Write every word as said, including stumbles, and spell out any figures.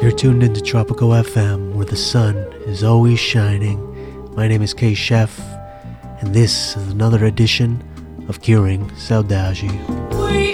You're tuned into Tropical F M, where the sun is always shining. My name is K Chef, and this is another edition of Curing Saudade. We